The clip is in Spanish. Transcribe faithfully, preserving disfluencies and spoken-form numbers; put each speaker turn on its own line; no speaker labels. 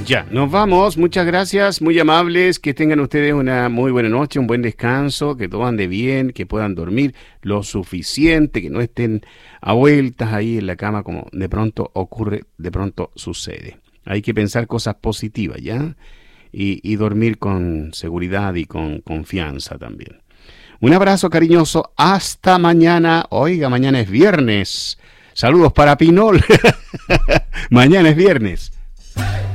Ya, nos vamos. Muchas gracias, muy amables. Que tengan ustedes una muy buena noche, un buen descanso, que todo ande bien, que puedan dormir lo suficiente, que no estén a vueltas ahí en la cama como de pronto ocurre, de pronto sucede. Hay que pensar cosas positivas, ¿ya? Y, y dormir con seguridad y con confianza también. Un abrazo cariñoso. Hasta mañana. Oiga, mañana es viernes. Saludos para Pinol. Mañana es viernes.